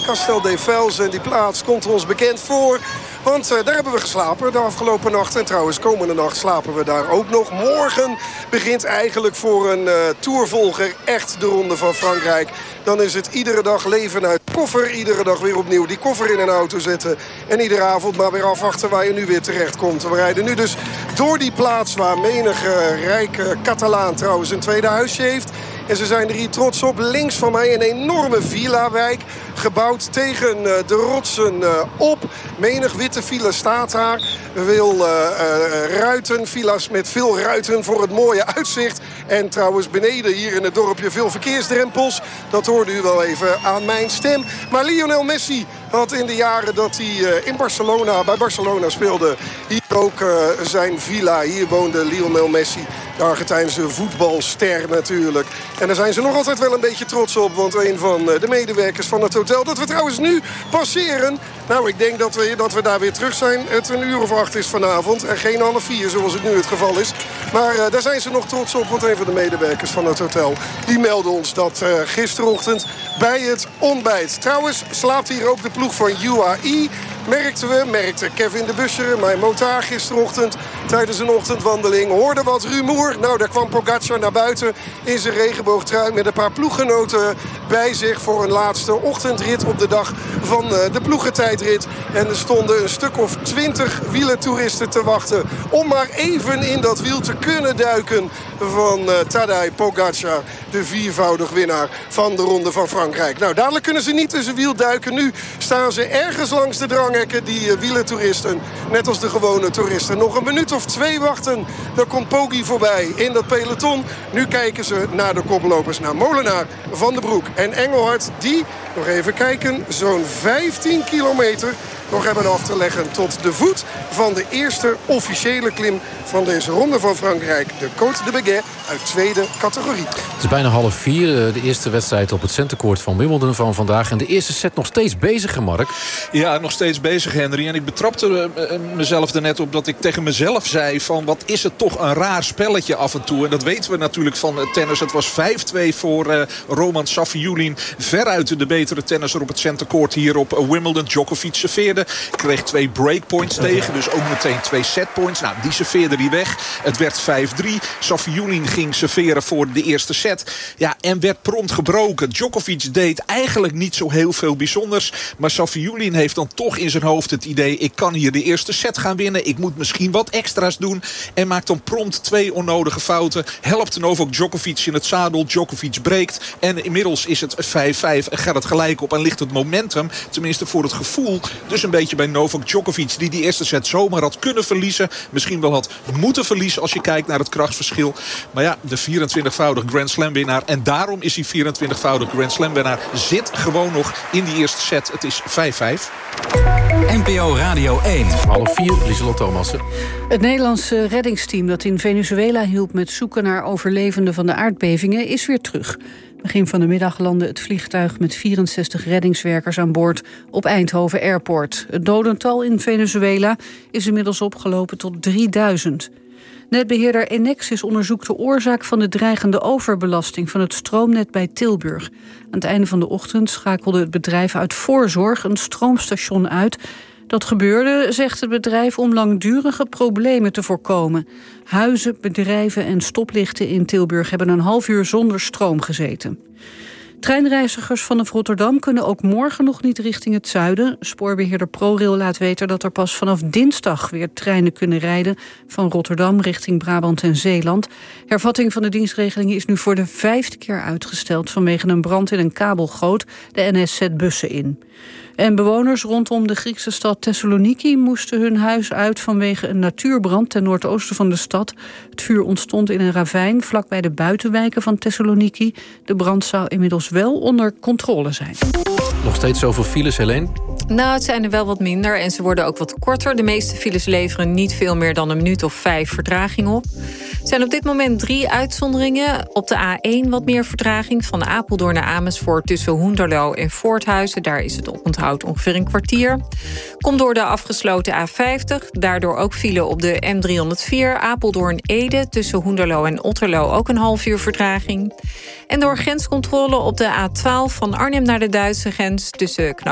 Castel de Vels. En die plaats komt ons bekend voor. Want daar hebben we geslapen de afgelopen nacht. En trouwens, komende nacht slapen we daar ook nog. Morgen begint eigenlijk voor een tourvolger echt de Ronde van Frankrijk. Dan is het iedere dag leven uit de koffer. Iedere dag weer opnieuw die koffer in een auto zetten. En iedere avond maar weer afwachten waar je nu weer terecht komt. We rijden nu dus door die plaats waar menige rijke Catalaan trouwens een tweede huisje heeft. En ze zijn er hier trots op. Links van mij een enorme villa-wijk. Gebouwd tegen de rotsen op. Menig witte villa staat daar. Veel ruiten, villa's met veel ruiten voor het mooie uitzicht. En trouwens beneden hier in het dorpje veel verkeersdrempels. Dat hoorde u wel even aan mijn stem. Maar Lionel Messi had in de jaren dat hij bij Barcelona speelde, hier ook zijn villa. Hier woonde Lionel Messi, de Argentijnse voetbalster natuurlijk. En daar zijn ze nog altijd wel een beetje trots op. Want een van de medewerkers van het hotel, dat we trouwens nu passeren. Nou, ik denk dat we daar weer terug zijn. Het 1:08 is vanavond en geen 3:30 zoals het nu het geval is. Maar daar zijn ze nog trots op, want een van de medewerkers van het hotel, die meldde ons dat gisterochtend bij het ontbijt. Trouwens slaapt hier ook de ploeg van UAE. Merkte Kevin de Buscher, mijn motaar, gisterochtend tijdens een ochtendwandeling. Hoorde wat rumoer. Nou, daar kwam Pogacar naar buiten in zijn regenboogtrui met een paar ploeggenoten bij zich voor een laatste ochtendrit op de dag van de ploegentijdrit. En er stonden een stuk of 20 wielertoeristen te wachten om maar even in dat wiel te kunnen duiken van Tadej Pogacar, de viervoudig winnaar van de Ronde van Frankrijk. Nou, dadelijk kunnen ze niet in zijn wiel duiken. Nu staan ze ergens langs de dranghekken, die wielertoeristen, net als de gewone toeristen. Nog een minuut of 2 wachten. Dan komt Poggi voorbij in dat peloton. Nu kijken ze naar de koplopers, naar Molenaar, Van den Broek en Engelhard. Die, nog even kijken, zo'n 15 kilometer nog hebben af te leggen tot de voet van de eerste officiële klim van deze Ronde van Frankrijk. De Côte de Béguet uit tweede categorie. Het is bijna 3:30. De eerste wedstrijd op het centercourt van Wimbledon van vandaag. En de eerste set nog steeds bezig, Mark. Ja, nog steeds bezig, Henry. En ik betrapte mezelf er net op dat ik tegen mezelf zei van wat is het toch een raar spelletje af en toe. En dat weten we natuurlijk van tennis. Het was 5-2 voor Roman Safiullin. Veruit de betere tennisser op het centercourt hier op Wimbledon. Djokovic serveerde. Kreeg 2 breakpoints tegen. Dus ook meteen 2 setpoints. Nou, die serveerde hij weg. Het werd 5-3. Safiullin ging serveren voor de eerste set. Ja, en werd prompt gebroken. Djokovic deed eigenlijk niet zo heel veel bijzonders. Maar Safiullin heeft dan toch in zijn hoofd het idee, ik kan hier de eerste set gaan winnen. Ik moet misschien wat extra's doen. En maakt dan prompt 2 onnodige fouten. Helpt Novak Djokovic in het zadel. Djokovic breekt. En inmiddels is het 5-5. En gaat het gelijk op. En ligt het momentum, tenminste voor het gevoel, dus een beetje bij Novak Djokovic, die eerste set zomaar had kunnen verliezen. Misschien wel had moeten verliezen als je kijkt naar het krachtsverschil. Maar ja, de 24-voudig Grand Slam winnaar. En daarom is hij 24-voudig Grand Slam winnaar. Zit gewoon nog in die eerste set. Het is 5-5. NPO Radio 1. 3:30, Lieselot Thomassen. Het Nederlandse reddingsteam dat in Venezuela hielp met zoeken naar overlevenden van de aardbevingen is weer terug. Begin van de middag landde het vliegtuig met 64 reddingswerkers aan boord op Eindhoven Airport. Het dodental in Venezuela is inmiddels opgelopen tot 3000. Netbeheerder Enexis onderzoekt de oorzaak van de dreigende overbelasting van het stroomnet bij Tilburg. Aan het einde van de ochtend schakelde het bedrijf uit voorzorg een stroomstation uit. Dat gebeurde, zegt het bedrijf, om langdurige problemen te voorkomen. Huizen, bedrijven en stoplichten in Tilburg hebben een half uur zonder stroom gezeten. Treinreizigers vanaf Rotterdam kunnen ook morgen nog niet richting het zuiden. Spoorbeheerder ProRail laat weten dat er pas vanaf dinsdag weer treinen kunnen rijden van Rotterdam richting Brabant en Zeeland. Hervatting van de dienstregeling is nu voor de 5e keer uitgesteld vanwege een brand in een kabelgoot. De NS zet bussen in. En bewoners rondom de Griekse stad Thessaloniki moesten hun huis uit vanwege een natuurbrand ten noordoosten van de stad. Het vuur ontstond in een ravijn vlakbij de buitenwijken van Thessaloniki. De brand zou inmiddels wel onder controle zijn. Nog steeds zoveel files, Helene? Nou, het zijn er wel wat minder en ze worden ook wat korter. De meeste files leveren niet veel meer dan een minuut of 5 vertraging op. Er zijn op dit moment 3 uitzonderingen. Op de A1 wat meer vertraging van Apeldoorn naar Amersfoort tussen Hoenderloo en Voorthuizen. Daar is het oponthoud ongeveer een kwartier. Komt door de afgesloten A50. Daardoor ook file op de M304 Apeldoorn-Ede tussen Hoenderloo en Otterloo ook een half uur vertraging. En door grenscontrole op de A12 van Arnhem naar de Duitse grens tussen